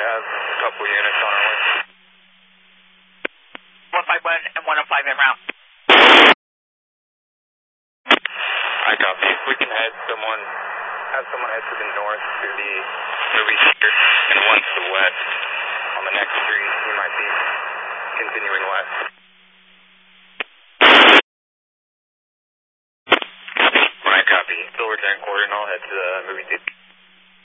have a couple units on our way. 151 and 105 en route. I copy. If we can have someone head to the north to the movie theater and one to the west on the next street, we might be continuing west. When I copy, Silver 10 quarter and I'll head to the movie theater.